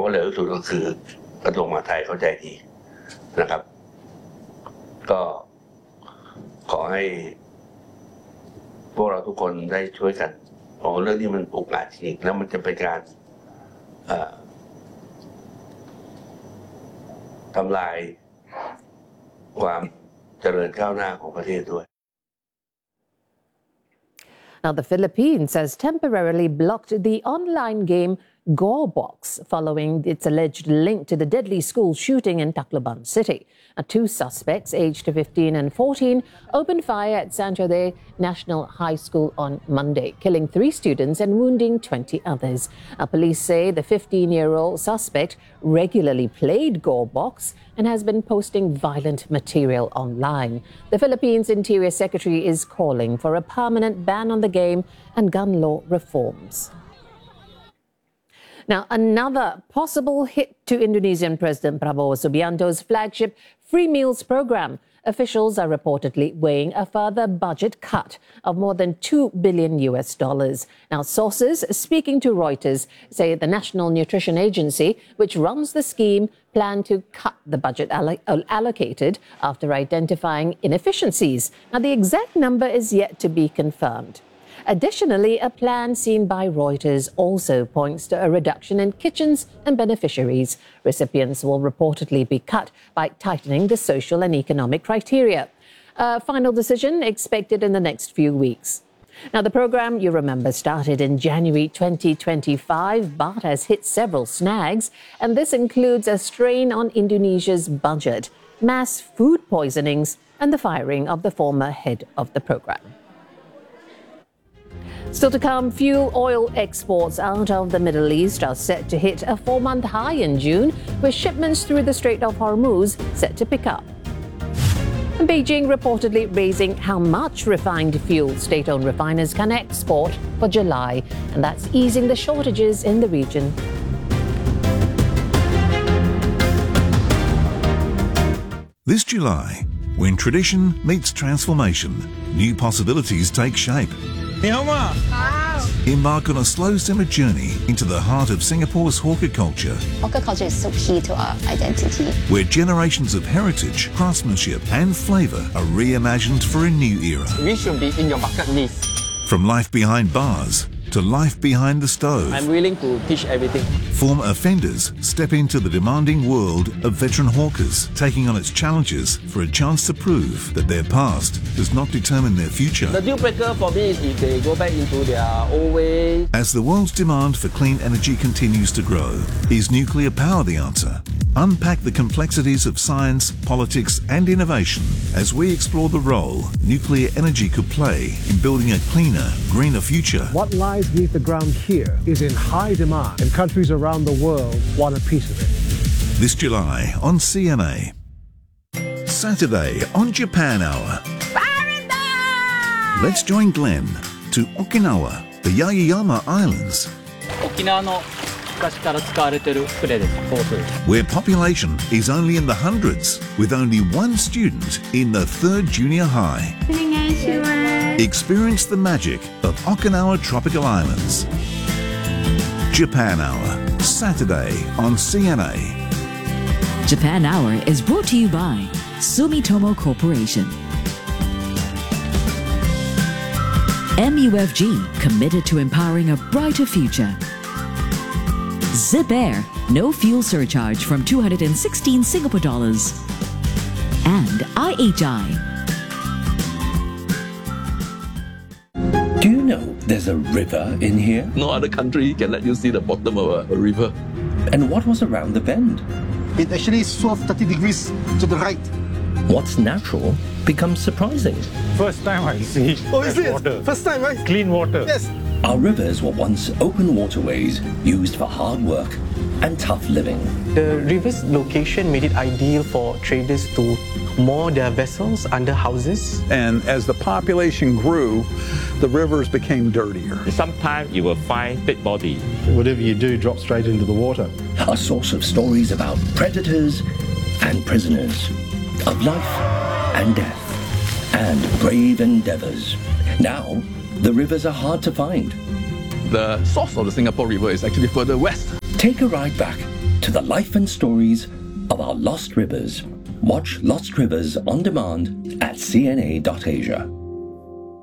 เร็วที่สุดก็คือกระทรวงมหาดไทยเข้าใจดีนะครับก็ขอให้พวกเราทุกคนได้ช่วยกันเรื่องที่มันอุกอาจจริงแล้วมันจะเป็นการทำลายความเจริญก้าวหน้าของประเทศด้วย Now, the Philippines has temporarily blocked the online game Gorebox following its alleged link to the deadly school shooting in Tacloban City. Two suspects, aged 15 and 14, opened fire at San Jose National High School on Monday, killing 3 students and wounding 20 others. Police say the 15-year-old suspect regularly played Gorebox and has been posting violent material online. The Philippines Interior Secretary is calling for a permanent ban on the game and gun law reforms. Now, another possible hit to Indonesian President Prabowo Subianto's flagship Free Meals program. Officials are reportedly weighing a further budget cut of more than $2 billion. Now, sources speaking to Reuters say the National Nutrition Agency, which runs the scheme, plan to cut the budget allocated after identifying inefficiencies. Now, the exact number is yet to be confirmed. Additionally, a plan seen by Reuters also points to a reduction in kitchens and beneficiaries. Recipients will reportedly be cut by tightening the social and economic criteria. A final decision expected in the next few weeks. Now, the program, you remember, started in January 2025, but has hit several snags, and this includes a strain on Indonesia's budget, mass food poisonings, and the firing of the former head of the program. Still to come, fuel oil exports out of the Middle East are set to hit a 4-month high in June, with shipments through the Strait of Hormuz set to pick up. And Beijing reportedly raising how much refined fuel state-owned refiners can export for July, and that's easing the shortages in the region. This July, when tradition meets transformation, new possibilities take shape. Embark on a slow simmer journey into the heart of Singapore's hawker culture. Hawker culture is so key to our identity. Where generations of heritage, craftsmanship and flavour are reimagined for a new era. We should be in your bucket list. From life behind bars to life behind the stove. I'm willing to teach everything. Former offenders step into the demanding world of veteran hawkers, taking on its challenges for a chance to prove that their past does not determine their future. The deal breaker for me is if they go back into their old way. As the world's demand for clean energy continues to grow, is nuclear power the answer? Unpack the complexities of science, politics and innovation as we explore the role nuclear energy could play in building a cleaner, greener future. What lies beneath the ground here is in high demand, and countries around the world want a piece of it. This July on CNA. Saturday on Japan Hour. Let's join Glenn to Okinawa, the Yaeyama Islands. Where population is only in the hundreds, with only 1 student in the 3rd junior high. Experience the magic of Okinawa Tropical Islands. Japan Hour, Saturday on CNA. Japan Hour is brought to you by Sumitomo Corporation. MUFG, committed to empowering a brighter future. Zip Air, no fuel surcharge from 216 Singapore dollars. And IHI. Do you know there's a river in here? No other country can let you see the bottom of a river. And what was around the bend? It actually swerved 30 degrees to the right. What's natural becomes surprising. First time I see water. First time, right? Clean water. Yes. Our rivers were once open waterways used for hard work and tough living. The river's location made it ideal for traders to moor their vessels under houses. And as the population grew, the rivers became dirtier. Sometimes you will find dead body. Whatever you do drops straight into the water. A source of stories about predators and prisoners, of life and death, and brave endeavors. Now, the rivers are hard to find. The source of the Singapore River is actually further west. Take a ride back to the life and stories of our lost rivers. Watch Lost Rivers on demand at cna.asia.